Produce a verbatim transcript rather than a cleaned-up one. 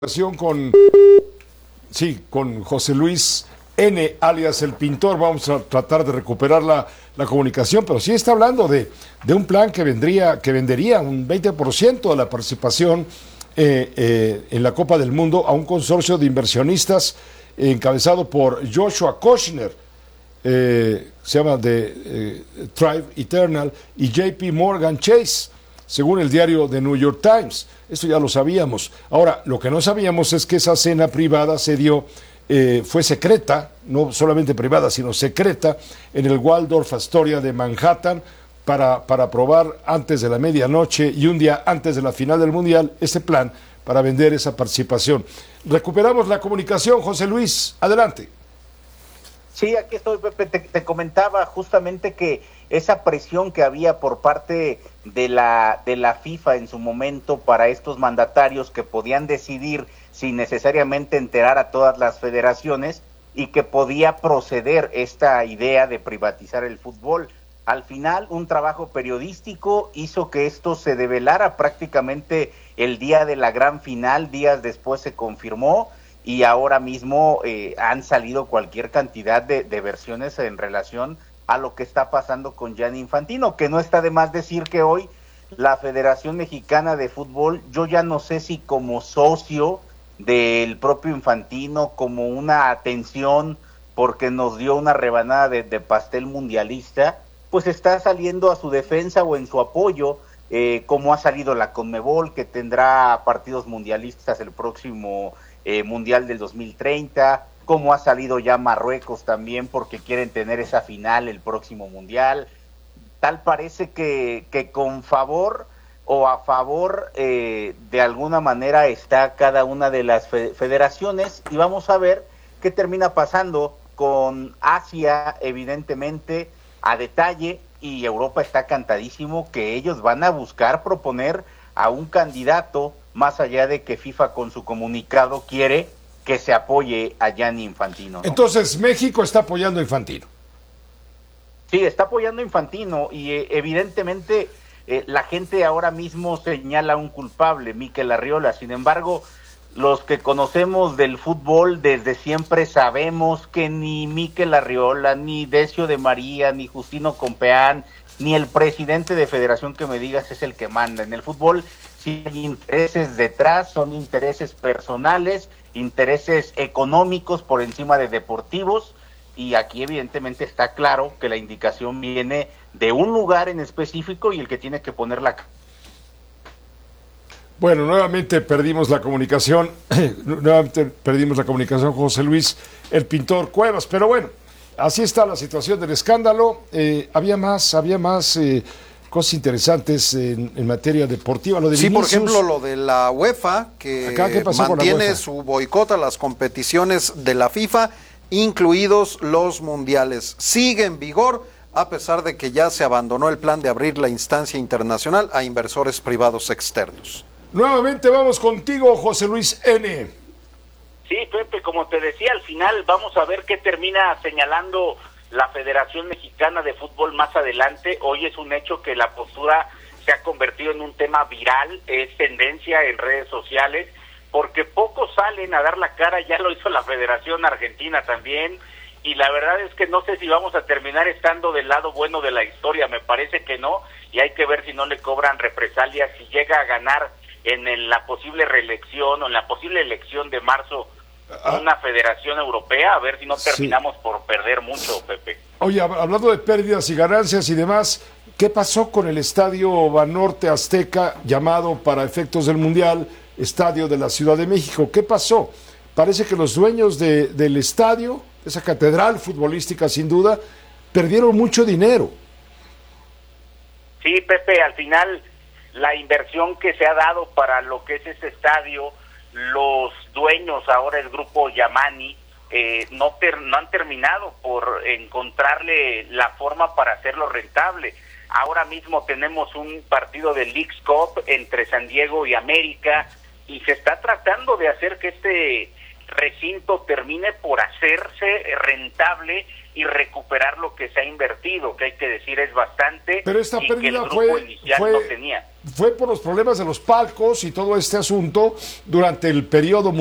Con, sí, con José Luis N., alias El Pintor. Vamos a tratar de recuperar la, la comunicación, pero sí está hablando de, de un plan que vendría, que vendería un veinte por ciento de la participación eh, eh, en la Copa del Mundo a un consorcio de inversionistas encabezado por Joshua Kushner, eh, se llama de eh, Thrive Eternal, y J P Morgan Chase, según el diario The New York Times. Esto ya lo sabíamos. Ahora, lo que no sabíamos es que esa cena privada se dio, eh, fue secreta, no solamente privada, sino secreta, en el Waldorf Astoria de Manhattan, para, para aprobar antes de la medianoche y un día antes de la final del Mundial este plan para vender esa participación. Recuperamos la comunicación, José Luis, adelante. Sí, aquí estoy, Pepe. Te, te comentaba justamente que esa presión que había por parte de la de la FIFA en su momento para estos mandatarios que podían decidir sin necesariamente enterar a todas las federaciones y que podía proceder esta idea de privatizar el fútbol. Al final, un trabajo periodístico hizo que esto se develara prácticamente el día de la gran final. Días después se confirmó y ahora mismo eh, han salido cualquier cantidad de, de versiones en relación a lo que está pasando con Gianni Infantino, que no está de más decir que hoy la Federación Mexicana de Fútbol, yo ya no sé si como socio del propio Infantino, como una atención porque nos dio una rebanada de, de pastel mundialista, pues está saliendo a su defensa o en su apoyo, eh, como ha salido la Conmebol, que tendrá partidos mundialistas el próximo eh, Mundial del dos mil treinta, como ha salido ya Marruecos también porque quieren tener esa final el próximo Mundial. Tal parece que, que con favor o a favor eh, de alguna manera está cada una de las fe- federaciones y vamos a ver qué termina pasando con Asia, evidentemente a detalle, y Europa está cantadísimo que ellos van a buscar proponer a un candidato, más allá de que FIFA con su comunicado quiere que se apoye a Gianni Infantino, ¿no? Entonces, México está apoyando a Infantino. Sí, está apoyando a Infantino y eh, evidentemente eh, la gente ahora mismo señala a un culpable, Mikel Arriola. Sin embargo, los que conocemos del fútbol desde siempre sabemos que ni Mikel Arriola, ni Decio de María, ni Justino Compeán, ni el presidente de federación que me digas es el que manda. En el fútbol sí hay intereses detrás, son intereses personales, intereses económicos por encima de deportivos, y aquí evidentemente está claro que la indicación viene de un lugar en específico y el que tiene que poner la... Bueno, nuevamente perdimos la comunicación, nuevamente perdimos la comunicación con José Luis El Pintor Cuevas, pero bueno, así está la situación del escándalo. Eh, había más, había más eh, cosas interesantes en, en materia deportiva. Lo de sí, Vinicius, por ejemplo, lo de la UEFA, que Acá, ¿qué pasó con la mantiene UEFA? su boicot a las competiciones de la FIFA, incluidos los mundiales. Sigue en vigor, a pesar de que ya se abandonó el plan de abrir la instancia internacional a inversores privados externos. Nuevamente vamos contigo, José Luis N. Sí, Pepe, como te decía, al final vamos a ver qué termina señalando la Federación Mexicana de Fútbol más adelante. Hoy es un hecho que la postura se ha convertido en un tema viral, es tendencia en redes sociales, porque pocos salen a dar la cara. Ya lo hizo la Federación Argentina también, y la verdad es que no sé si vamos a terminar estando del lado bueno de la historia, me parece que no, y hay que ver si no le cobran represalias si llega a ganar en el, la posible reelección o en la posible elección de marzo Ah, una federación europea, a ver si no sí. terminamos por perder mucho, Pepe. Oye, hablando de pérdidas y ganancias y demás, ¿qué pasó con el estadio Banorte Azteca, llamado para efectos del Mundial Estadio de la Ciudad de México? ¿Qué pasó? Parece que los dueños de, del estadio, esa catedral futbolística sin duda, perdieron mucho dinero. Sí, Pepe, al final la inversión que se ha dado para lo que es este estadio, los dueños, ahora el grupo Yamani, eh, no, ter, no han terminado por encontrarle la forma para hacerlo rentable. Ahora mismo tenemos un partido de Leagues Cup entre San Diego y América, y se está tratando de hacer que este recinto termine por hacerse rentable y recuperar lo que se ha invertido, que hay que decir es bastante, Pero esta y que el pérdida grupo fue, inicial fue, no tenía. fue por los problemas de los palcos y todo este asunto durante el periodo